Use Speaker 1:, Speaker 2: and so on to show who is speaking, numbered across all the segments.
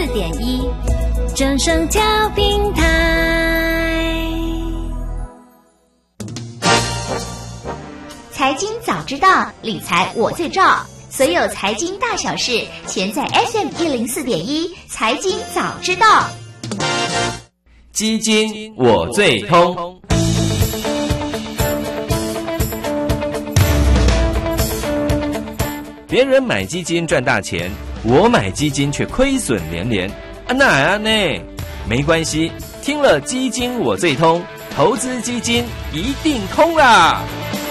Speaker 1: 104.1正声调频台。
Speaker 2: 财经早知道，理财我最照。所有财经大小事，全在 FM104.1财经早知道。
Speaker 3: 基金我最通。别人买基金赚大钱，我买基金却亏损连连。那呢？没关系，听了基金我最通，投资基金一定通啦！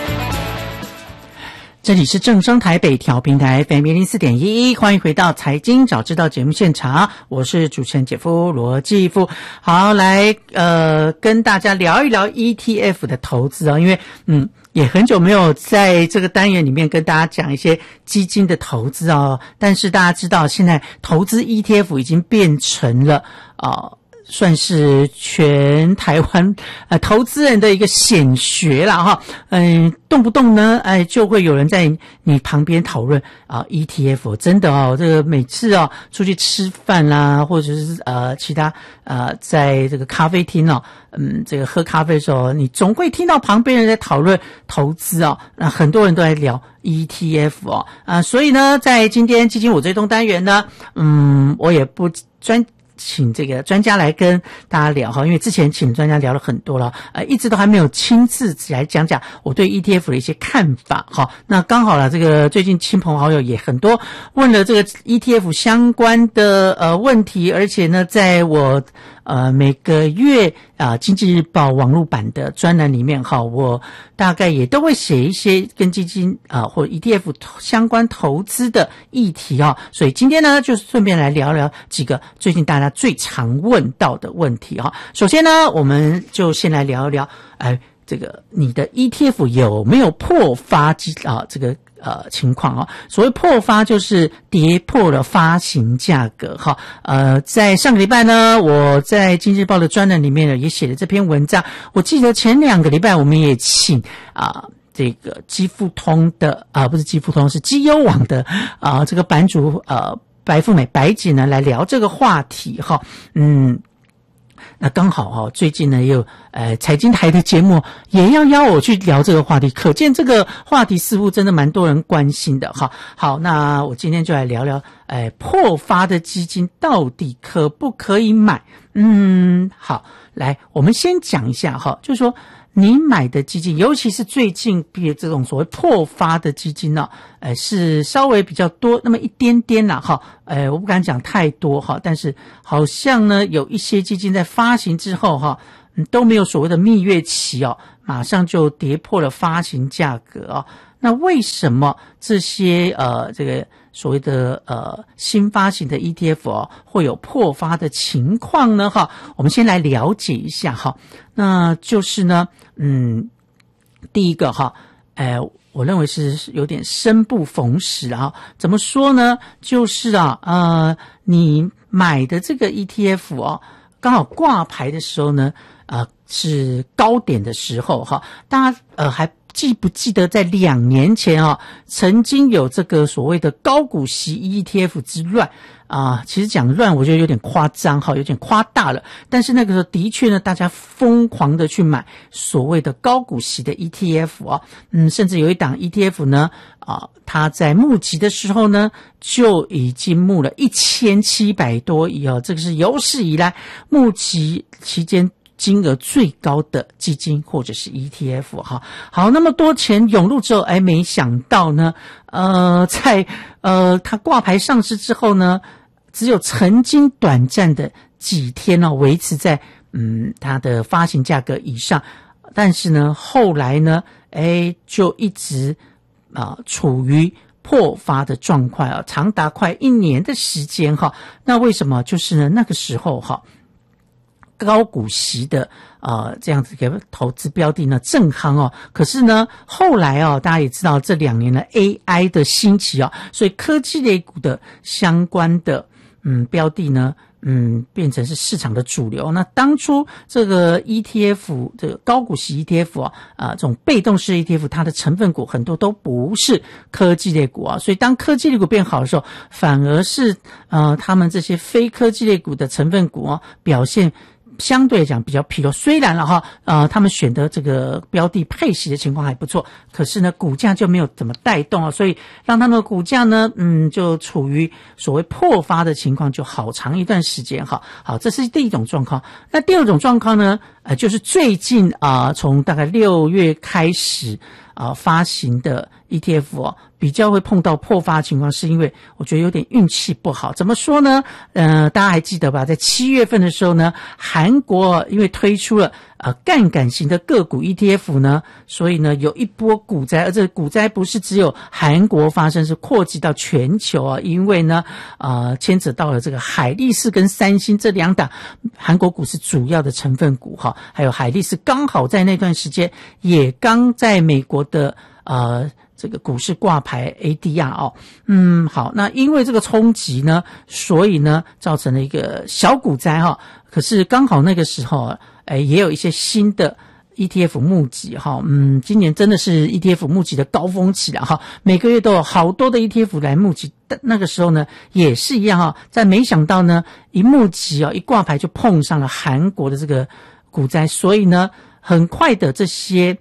Speaker 4: 这里是正声台北调频台 FM104.1，欢迎回到财经早知道节目现场，我是主持人姐夫罗继富。好，来跟大家聊一聊 ETF 的投资因为也很久没有在这个单元里面跟大家讲一些基金的投资但是大家知道现在投资 ETF 已经变成了算是全台湾投资人的一个显学啦动不动呢就会有人在你旁边讨论ETF， 真的这个每次出去吃饭啦，或者是其他在这个咖啡厅这个喝咖啡的时候，你总会听到旁边人在讨论投资很多人都在聊 ETF 所以呢，在今天基金我追踪单元呢，我也不请这个专家来跟大家聊因为之前请专家聊了很多了一直都还没有亲自来讲讲我对 ETF 的一些看法那刚好了，这个最近亲朋好友也很多问了这个 ETF 相关的问题，而且呢在我每个月经济日报网络版的专栏里面我大概也都会写一些跟基金或 ETF 相关投资的议题所以今天呢就顺便来聊聊几个最近大家最常问到的问题首先呢，我们就先来聊一聊这个你的 ETF 有没有破发这个情况所谓破发就是跌破了发行价格在上个礼拜呢，我在经济日报的专栏里面呢也写了这篇文章。我记得前2个礼拜我们也请这个基富通的不是基富通，是基优网的这个版主白富美白姐呢来聊这个话题那刚好最近呢也有财经台的节目也要邀我去聊这个话题，可见这个话题似乎真的蛮多人关心的好，那我今天就来聊聊破发的基金到底可不可以买好，来我们先讲一下就是说你买的基金，尤其是最近这种所谓破发的基金是稍微比较多那么一点点啦我不敢讲太多但是好像呢有一些基金在发行之后都没有所谓的蜜月期马上就跌破了发行价格那为什么这些这个所谓的新发行的 ETF 会有破发的情况呢我们先来了解一下那就是呢第一个我认为是有点生不逢时怎么说呢，就是你买的这个 ETF 刚好挂牌的时候呢是高点的时候大家还记不记得在2年前曾经有这个所谓的高股息 ETF 之乱其实讲乱我觉得有点夸张有点夸大了，但是那个时候的确呢大家疯狂的去买所谓的高股息的 ETF 甚至有一档 ETF 呢它在募集的时候呢就已经募了1700多亿这个是有史以来募集期间金额最高的基金或者是 ETF 好，那么多钱涌入之后没想到呢在它挂牌上市之后呢，只有曾经短暂的几天维持在它的发行价格以上，但是呢后来呢就一直处于破发的状况长达快1年的时间那为什么？就是呢那个时候高股息的这样子一个投资标的呢正夯可是呢后来大家也知道这2年的 AI 的兴起所以科技类股的相关的标的呢变成是市场的主流。那当初这个 ETF 这个高股息 ETF 这种被动式 ETF 它的成分股很多都不是科技类股所以当科技类股变好的时候，反而是他们这些非科技类股的成分股表现相对来讲比较疲弱。虽然他们选择这个标的配息的情况还不错，可是呢股价就没有怎么带动所以让他们的股价呢就处于所谓破发的情况，就好长一段时间好，这是第一种状况。那第二种状况呢就是最近从大概6月开始发行的 ETF 比较会碰到破发的情况，是因为我觉得有点运气不好。怎么说呢？大家还记得吧？在7月份的时候呢，韩国因为推出了杠杆型的个股 ETF 呢，所以呢有一波股灾，而这个股灾不是只有韩国发生，是扩及到全球因为呢牵扯到了这个海力士跟三星这两档韩国股市主要的成分股还有海力士刚好在那段时间也刚在美国的这个股市挂牌 ADR 好，那因为这个冲击呢，所以呢造成了一个小股灾可是刚好那个时候也有一些新的 ETF 募集今年真的是 ETF 募集的高峰期了每个月都有好多的 ETF 来募集。那个时候呢也是一样在没想到呢一募集一挂牌就碰上了韩国的这个股灾，所以呢很快的这些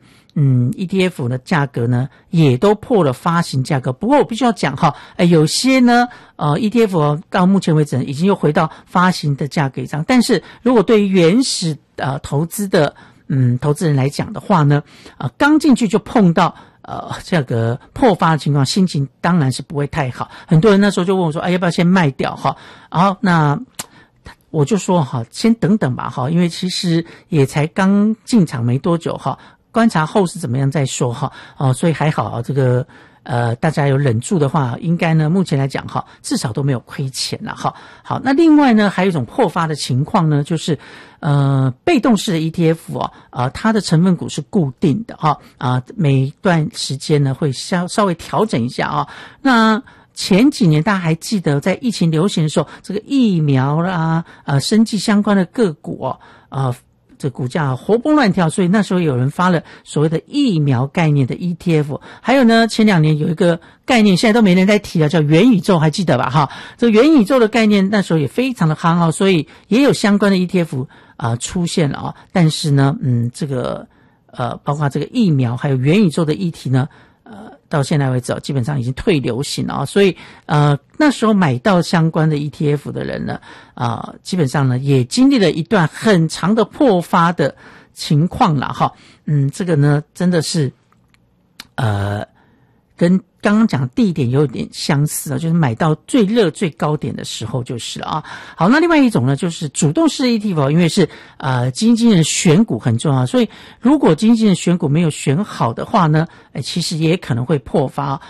Speaker 4: ETF 的价格呢也都破了发行价格。不过我必须要讲有些呢ETF 到目前为止已经又回到发行的价格以上，但是如果对于原始投资的投资人来讲的话呢刚进去就碰到这个破发的情况，心情当然是不会太好。很多人那时候就问我说要不要先卖掉然后那我就说先等等吧因为其实也才刚进场没多久观察后市怎么样再说所以还好这个大家有忍住的话，应该呢目前来讲至少都没有亏钱了好，那另外呢还有一种破发的情况呢，就是被动式的 ETF 它的成分股是固定的每一段时间呢会稍微调整一下那前几年大家还记得在疫情流行的时候，这个疫苗啦生技相关的个股这股价活蹦乱跳，所以那时候有人发了所谓的疫苗概念的 ETF。还有呢前2年有一个概念现在都没人在提了，叫元宇宙，还记得吧这个元宇宙的概念那时候也非常的夯所以也有相关的 ETF 出现了但是呢这个包括这个疫苗还有元宇宙的议题呢到现在为止基本上已经退流行了所以那时候买到相关的 ETF 的人呢基本上呢也经历了一段很长的破发的情况了这个呢真的是跟刚刚讲的第一点有点相似就是买到最热最高点的时候就是了好，那另外一种呢就是主动式 ETF 因为是基金经理人选股很重要，所以如果基金经理人选股没有选好的话呢其实也可能会破发